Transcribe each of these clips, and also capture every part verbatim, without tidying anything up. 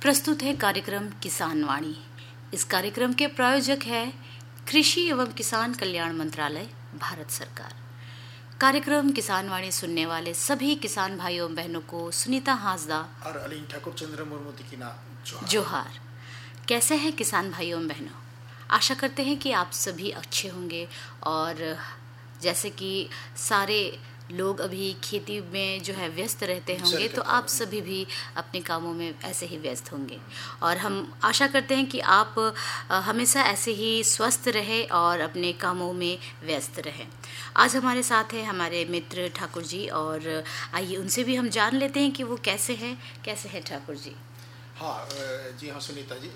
प्रस्तुत है कार्यक्रम किसान वाणी। इस कार्यक्रम के प्रायोजक है कृषि एवं किसान कल्याण मंत्रालय, भारत सरकार। कार्यक्रम किसान वाणी सुनने वाले सभी किसान भाइयों बहनों को सुनीता हांसदा और अलीन ठाकुर चंद्र मुर्मू की ना जोहार। कैसे हैं किसान भाइयों बहनों? आशा करते हैं कि आप सभी अच्छे होंगे और जैसे कि सारे लोग अभी खेती में जो है व्यस्त रहते होंगे, तो आप सभी भी अपने कामों में ऐसे ही व्यस्त होंगे और हम आशा करते हैं कि आप हमेशा ऐसे ही स्वस्थ रहें और अपने कामों में व्यस्त रहें। आज हमारे साथ हैं हमारे मित्र ठाकुर जी और आइए उनसे भी हम जान लेते हैं कि वो कैसे हैं। कैसे हैं ठाकुर जी? हाँ जी हाँ सुनीता जी,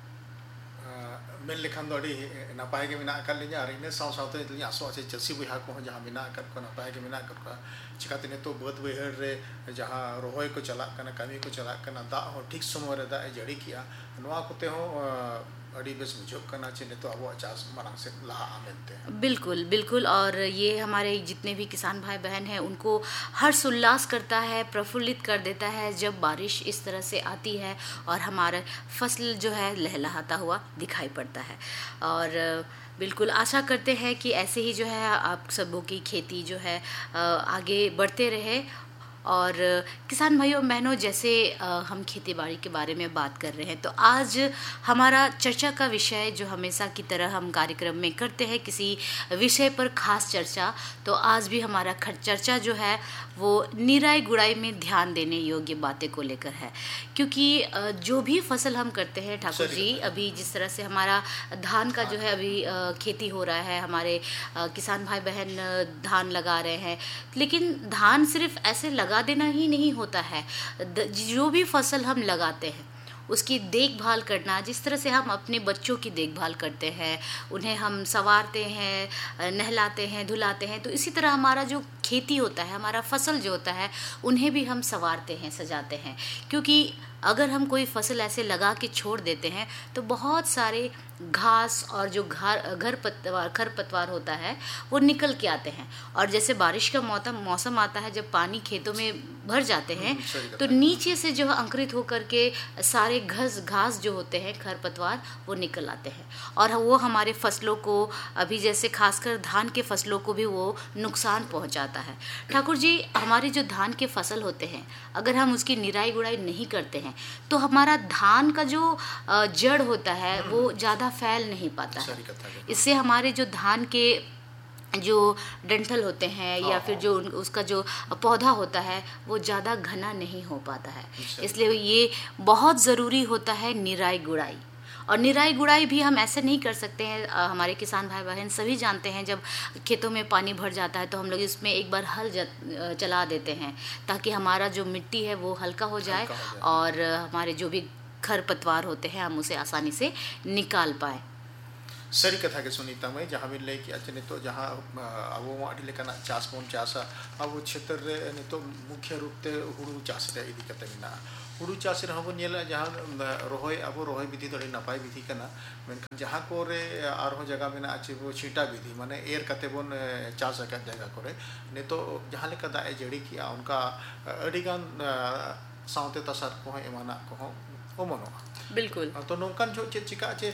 मेन लेखन दो नपाय के मिना कर लिया और इन्हें साव सावते लिया आसो अच्छे चसी बुहा को जहाँ मिना कर को नपाय के मिना कर का चिकाते ने तो बहुत बेहर रे जहाँ रोहय को चला करना कमी को चला करना दा हो ठीक समय रे दा जड़ी किया नवा कोते हो अड़ी बेस बुझो करना चाहिए तो अब चास मना से लाहा आमेंते हैं। बिल्कुल बिल्कुल। और ये हमारे जितने भी किसान भाई बहन हैं उनको हर्ष उल्लास करता है, प्रफुल्लित कर देता है जब बारिश इस तरह से आती है और हमारा फसल जो है लहलहाता हुआ दिखाई पड़ता है। और बिल्कुल आशा करते हैं कि ऐसे ही जो है आप सबों की खेती जो है आगे बढ़ते रहे। और किसान भाइयों बहनों, जैसे हम खेती बाड़ी के बारे में बात कर रहे हैं, तो आज हमारा चर्चा का विषय जो हमेशा की तरह हम कार्यक्रम में करते हैं किसी विषय पर खास चर्चा, तो आज भी हमारा चर्चा जो है वो निराई गुड़ाई में ध्यान देने योग्य बातें को लेकर है। क्योंकि जो भी फसल हम करते हैं ठाकुर जी, अभी जिस तरह से हमारा धान का जो है अभी खेती हो रहा है, हमारे किसान भाई बहन धान लगा रहे हैं, लेकिन धान सिर्फ ऐसे लगा देना ही नहीं होता है। जो भी फसल हम लगाते हैं उसकी देखभाल करना, जिस तरह से हम अपने बच्चों की देखभाल करते हैं, उन्हें हम संवारते हैं, नहलाते हैं, धुलाते हैं, तो इसी तरह हमारा जो खेती होता है, हमारा फसल जो होता है, उन्हें भी हम संवारते हैं, सजाते हैं। क्योंकि अगर हम कोई फसल ऐसे लगा के छोड़ देते हैं तो बहुत सारे घास और जो घर घर पतवार खरपतवार होता है वो निकल के आते हैं। और जैसे बारिश का मौसम मौसम आता है, जब पानी खेतों में भर जाते हैं तो नीचे से जो है अंकुरित होकर के सारे घास घास जो होते हैं, खरपतवार, वो निकल आते हैं और वो हमारे फसलों को, अभी जैसे खासकर धान के फसलों को भी वो नुकसान पहुंचाता है। ठाकुर जी, हमारे जो धान के फसल होते हैं, अगर हम उसकी निराई गुड़ाई नहीं करते हैं तो हमारा धान का जो जड़ होता है वो ज़्यादा फैल नहीं पाता है। इससे हमारे जो धान के जो डंठल होते हैं या फिर जो उसका जो पौधा होता है वो ज़्यादा घना नहीं हो पाता है। इसलिए ये बहुत ज़रूरी होता है निराई गुड़ाई। और निराई गुड़ाई भी हम ऐसे नहीं कर सकते हैं, हमारे किसान भाई बहन सभी जानते हैं, जब खेतों में पानी भर जाता है तो हम लोग इसमें एक बार हल चला देते हैं ताकि हमारा जो मिट्टी है वो हल्का हो जाए, हल्का हो जाए। और हमारे जो भी खरपतवार होते हैं हम उसे आसानी से निकाल पाए। सरी कथा के सुनीता में जहाँ भी लेके अच्छे तो जहाँ अब वो अड़ी लेकर चास बन चासा अब क्षेत्र रे तो मुख्य रूप से हुड़ू चास रे इदी कते मिना हुड़ू चास रे हम नेला जहाँ रोहय अब रोहय विधि तो नपाय विधि कना मेनखान जहाँ को रे आरो जगह में अच्छे वो छीटा विधि माने एर कते बन चास का जगह को रे ने तो जहाँ लेकर दाए जड़ी किया उनका अड़ीगान साउते तसार को एमाना को ओमनो बिल्कुल। तो नौकान जो चे चिका चे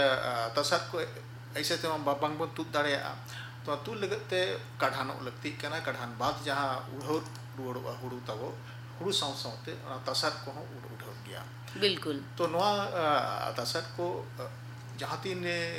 तसार को ऐसे तो बाबांग बन तुद दाड़े तो तू लगते कढ़ानो लगती कना कढ़ान बाद जहाँ उड़ो रुड़ो हुड़ू तबो हुड़ू साउ साउते तसार को उड़ उड़ गया। बिल्कुल। तो नवा तसार को जहाँ तीन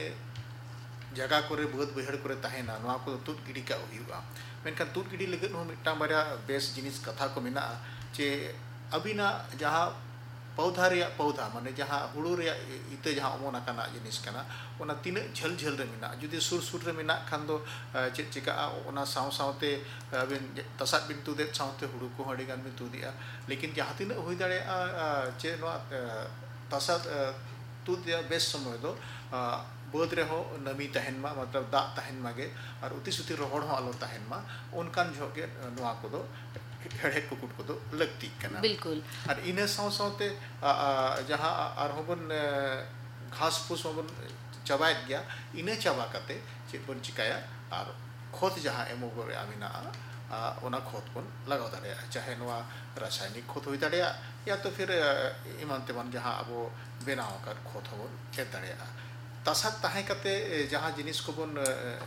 जगह को रे बहुत बेहड़ को रे तहेना नवा को तुद गिड़ी का हुआ मेनखान तुद गिड़ी लगत हो मिट्टां बारिया बेस जिनिस कथा को मिना चे अभी ना जहाँ पौधा रे पौधा माने जहाँ हुड़ू रे इते जहाँ अमोना कना जिनिस कना ओना तीन झल झल रे मिना जुदी सुर सुर रे मिना खान दो चे चिका ओना साव सावते बिन तसात बिन तुदे सावते हुड़ू को हड़ी गान में तुदिया लेकिन जहाँ तीन हुई दाड़े चे नो तसात तुदिया बेस समय दो बोध रे हो नमी तहन मा मतलब दा तहन मागे और उती सुती रोहड़ हो आलो तहन मा उनकान झोके नोआ को दो हेड़े कुकुट को तो लगती कना। बिल्कुल। और इन्हें साव सावते जहाँ आरहोबन घास फूस होबन चबायत गया इन्हें चबा करते चेक बन चिकाया और खोत जहाँ एमोगोरे आमिना ओना खोद बन लगाव दाड़ेया चाहे नोआ रासायनिक खोद हुई दाड़ेया या तो फिर इमान तेमान जहाँ अब बेनाव कर खोद होबन एर दाड़ेया तासाद ताहे कते जहाँ जिनिस को बन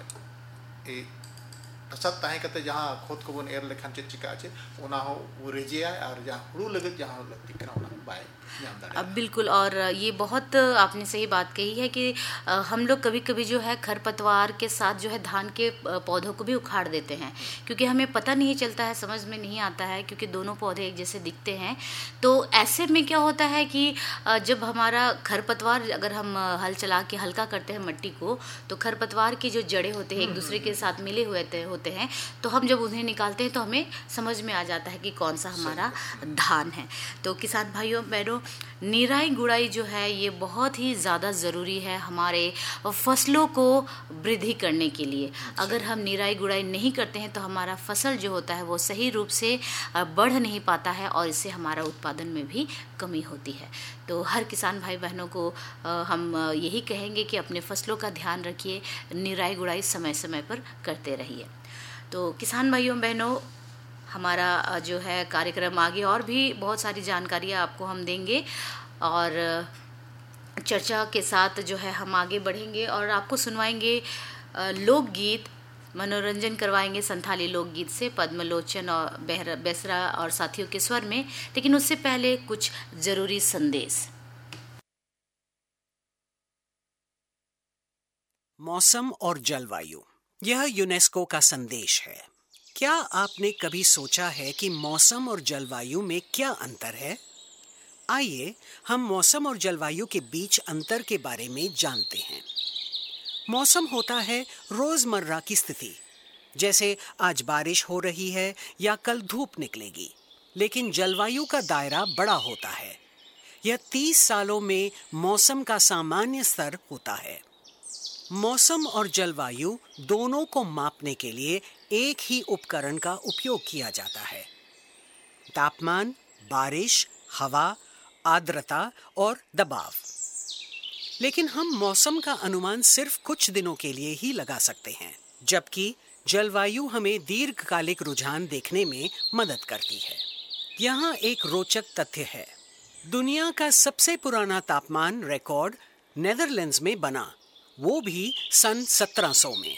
तासाद ताहे कते जहाँ खोद को बन एर लेखान चेक चिका आचे ओना हो रेजिया और जहाँ हुड़ू लगत जहाँ लगती कना ओना बाय अब बिल्कुल। और ये बहुत आपने सही बात कही है कि हम लोग कभी कभी जो है खरपतवार के साथ जो है धान के पौधों को भी उखाड़ देते हैं क्योंकि हमें पता नहीं चलता है, समझ में नहीं आता है क्योंकि दोनों पौधे एक जैसे दिखते हैं। तो ऐसे में क्या होता है कि जब हमारा खरपतवार अगर हम हल चला के हल्का करते हैं मिट्टी को तो खरपतवार की जो जड़ें होते हैं एक दूसरे के साथ मिले हुए होते हैं, तो हम जब उन्हें निकालते हैं तो हमें समझ में आ जाता है कि कौन सा हमारा धान है। तो किसान भाइयों बहनों, निराई गुड़ाई जो है ये बहुत ही ज़्यादा ज़रूरी है हमारे फसलों को वृद्धि करने के लिए। अगर हम निराई गुड़ाई नहीं करते हैं तो हमारा फसल जो होता है वो सही रूप से बढ़ नहीं पाता है और इससे हमारा उत्पादन में भी कमी होती है। तो हर किसान भाई बहनों को हम यही कहेंगे कि अपने फसलों का ध्यान रखिए, निराई गुड़ाई समय समय पर करते रहिए। तो किसान भाइयों बहनों, हमारा जो है कार्यक्रम आगे और भी बहुत सारी जानकारियाँ आपको हम देंगे और चर्चा के साथ जो है हम आगे बढ़ेंगे और आपको सुनवाएंगे लोकगीत, मनोरंजन करवाएंगे संथाली लोकगीत से पद्मलोचन और बेसरा और साथियों के स्वर में। लेकिन उससे पहले कुछ ज़रूरी संदेश। मौसम और जलवायु, यह यूनेस्को का संदेश है। क्या आपने कभी सोचा है कि मौसम और जलवायु में क्या अंतर है? आइए हम मौसम और जलवायु के बीच अंतर के बारे में जानते हैं। मौसम होता है रोजमर्रा की स्थिति, जैसे आज बारिश हो रही है या कल धूप निकलेगी। लेकिन जलवायु का दायरा बड़ा होता है। यह तीस सालों में मौसम का सामान्य स्तर होता है। मौसम और जलवायु दोनों को मापने के लिए एक ही उपकरण का उपयोग किया जाता है। तापमान, बारिश, हवा, आर्द्रता और दबाव। लेकिन हम मौसम का अनुमान सिर्फ कुछ दिनों के लिए ही लगा सकते हैं, जबकि जलवायु हमें दीर्घकालिक रुझान देखने में मदद करती है। यहाँ एक रोचक तथ्य है। दुनिया का सबसे पुराना तापमान रिकॉर्ड नेदरलैंड्स में बना, वो भी सन सत्रह सौ में।